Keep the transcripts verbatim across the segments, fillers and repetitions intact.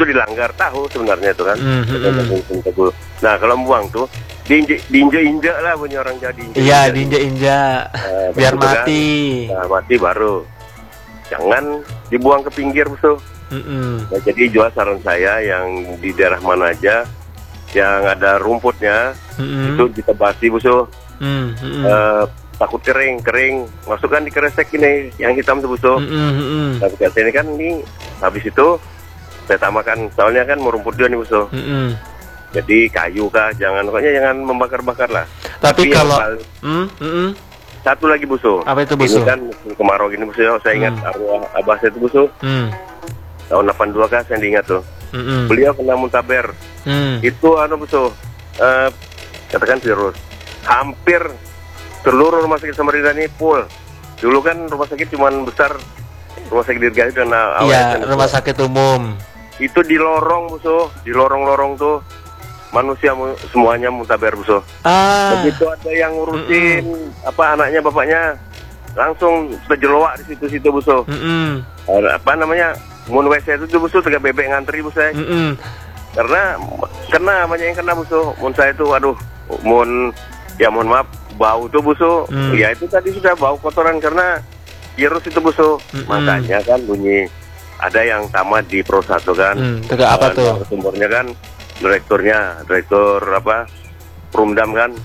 itu dilanggar, tahu sebenarnya itu kan. Mm -hmm. Nah kalau buang tuh diinjek diinjek lah punya orang jadi. Iya diinjek-injek nah, biar mati. Kan? Nah, mati baru. Jangan dibuang ke pinggir musuh. Mm -hmm. Nah, jadi jual saran saya yang di daerah mana aja yang ada rumputnya mm -hmm. itu ditebasi musuh. Mm -hmm. uh, takut kering, kering masukkan di kresek ini yang hitam tuh busuk. Mm -hmm. Tapi kata ini kan ini habis itu saya tambahkan, soalnya kan merumput dia nih busuk. Mm -hmm. Jadi kayu kah, jangan pokoknya jangan membakar-bakar lah. Tapi, Tapi kalau paling, mm -hmm. satu lagi busuk. Apa itu busuk? Ini kan kemarau gini busuk, saya ingat mm. arwah abah saya itu busuk. Mm. Tahun delapan puluh dua kah saya ingat tuh. Mm -hmm. Beliau kena muntaber. Mm. Itu anu busuk. Uh, katakan virus. Hampir seluruh rumah sakit Samarinda ini full. Dulu kan rumah sakit cuma besar, rumah sakit Dirgahayu dan awal. Iya, rumah sakit umum. Itu di lorong musuh, di lorong-lorong tuh manusia mu, semuanya muntaber musuh. Ah. Begitu ada yang ngurusin mm -mm. apa anaknya bapaknya, langsung sejelowak di situ-situ musuh. Mm -mm. Apa namanya? Mun W C itu musuh tegak bebek ngantri musuh. Mm -mm. Karena kena banyak yang kena musuh. Mun saya itu waduh, mun ya mohon maaf bau tuh busuk, hmm. ya itu tadi sudah bau kotoran karena virus itu busuk. Hmm. Makanya kan bunyi ada yang tamat di Pro satu kan. Hmm. Tegak apa tuh? Sumbernya kan direkturnya, direktur apa? Perumdam kan.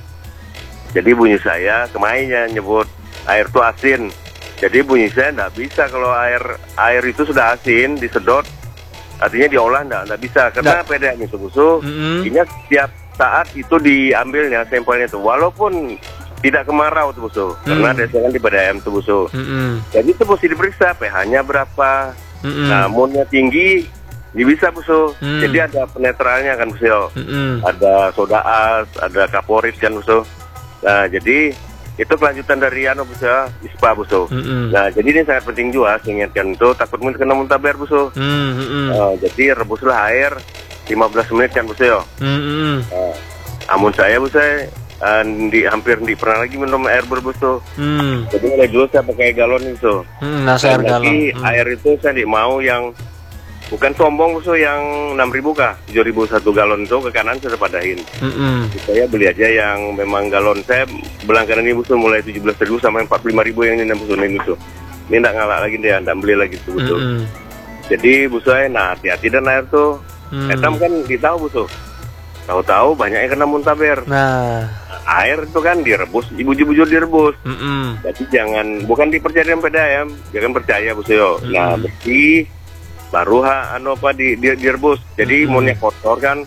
Jadi bunyi saya kemainnya nyebut air itu asin. Jadi bunyi saya nggak bisa kalau air air itu sudah asin disedot, artinya diolah nggak nggak bisa karena P D M itu busuk. Hmm. Ini setiap saat itu diambilnya sampelnya tuh, walaupun tidak kemarau tuh busuk, mm. karena ada kan di P D M tuh busuk. Mm -mm. Jadi itu mesti diperiksa pH-nya berapa, mm -mm. nah amonnya tinggi, ini bisa busuk. Mm. Jadi ada penetralnya kan busuk, mm -mm. ada soda as, ada kaporit kan busuk. Nah jadi itu kelanjutan dari anu busuk, ispa busuk. Mm -mm. Nah jadi ini sangat penting juga, ingatkan itu takut kena muntaber busuk. Mm -mm. Nah, jadi rebuslah air lima belas menit kan busuk. Mm -hmm. Nah, amun saya busuk uh, di hampir di pernah lagi minum air berbus tuh. Mm. Jadi mulai dulu saya pakai galon itu. Mm, nasi air galon. Lagi mm. air itu saya di mau yang bukan sombong busuk yang enam ribu kah, tujuh ribu satu galon itu ke kanan saya padahin. Mm -hmm. Saya beli aja yang memang galon saya belangkanan ini busuk mulai tujuh belas ribu sampai empat puluh lima ribu yang ini busuk ini busuk. Ini enggak ngalah lagi dia, enggak beli lagi tuh busuk. Mm -hmm. Jadi busuk saya nah hati-hati dan air tuh. Hmm. Etam kan ditahu busuk, tahu-tahu banyak yang kena muntaber. Nah, air itu kan direbus, ibu-ibu direbus. Mm -mm. Jadi jangan, bukan dipercaya dengan P D M, jangan percaya busuk. Mm -mm. Nah, bersih, baru ha, anu apa di, di direbus. Jadi mm -mm. Munnya kotor kan,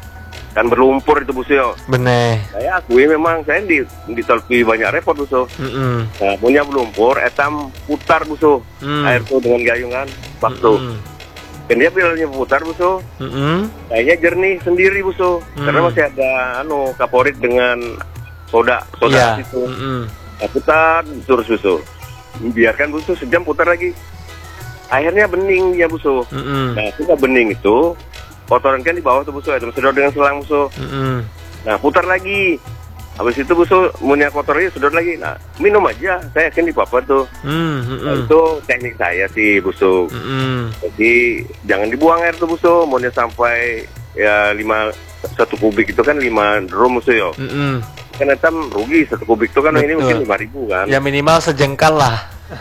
kan berlumpur itu busuk. Bener. Saya akui memang saya di di telpi banyak repot busuk. Mm -mm. Nah, munnya berlumpur, etam putar busuk. Mm. Air tuh dengan gayungan, waktu. Mm -mm. Dan dia bilangnya putar busuk, mm -hmm. kayaknya jernih sendiri busuk, mm. karena masih ada anu kaporit dengan soda, soda yeah. itu, mm -hmm. nah, putar terus busuk, biarkan busuk sejam putar lagi, akhirnya bening ya busuk, mm -hmm. nah sudah bening itu, kotoran kan di bawah tuh busuk, itu sedot dengan selang busuk, mm -hmm. nah putar lagi. Habis itu busuk, munnya kotornya sedot lagi. Nah, minum aja. Saya yakin di papa tuh. Mm, mm, nah, itu teknik saya sih busuk. Mm, mm. Jadi jangan dibuang air tuh busuk. Munnya sampai ya lima satu kubik itu kan lima drum busuk yo. Mm, mm. Kan etam rugi satu kubik itu kan. Betul. Ini mungkin lima ribu kan. Ya minimal sejengkal lah.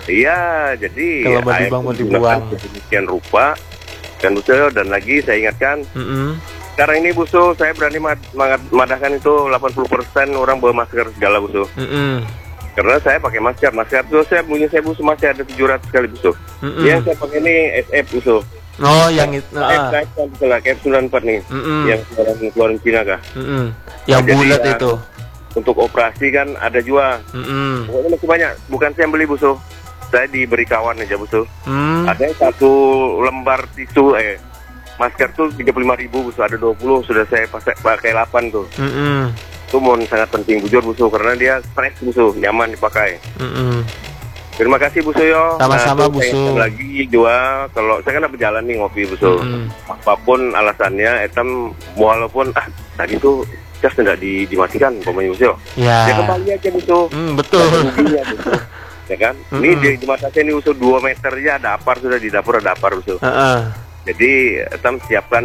Iya, jadi kalau air mau dibuang sedemikian rupa dan busuk. Dan lagi saya ingatkan. Mm, mm. Sekarang ini busuk, saya berani mad madahkan itu delapan puluh persen orang bawa masker segala busuk. Mm -hmm. Karena saya pakai masker, masker itu saya punya saya busuk masih ada tujuh ratus kali busuk. Mm -hmm. Yang saya pakai ini S F busuk. Oh, yang itu. S F ah. K F sembilan puluh empat nih, mm -hmm. yang sekarang keluaran Cina kah? Mm -hmm. Yang nah, bulat jadi, itu. Untuk operasi kan ada juga. Mm -hmm. Pokoknya masih banyak, bukan saya yang beli busuk. Saya diberi kawan aja busuk. Mm. Ada satu lembar tisu eh masker tuh tiga puluh lima ribu busuk, ada dua puluh sudah saya pakai pakai delapan tuh. Mm -hmm. Itu mau sangat penting bujur busuk karena dia fresh busuk, nyaman dipakai. Mm -hmm. Terima kasih busuk yo. Sama-sama nah, busuk. Lagi dua kalau saya kan berjalan nih ngopi busuk. Mm -hmm. Apapun alasannya, etam walaupun ah tadi tuh jas tidak di, dimatikan pemain busuk. Ya. Ya kembali aja busuk. Mm, betul. Ya kan? Mm -hmm. Ini di, di mata saya ini busuk dua meter ya, ada apar sudah di dapur ada apar busuk. Uh -uh. Jadi etam siapkan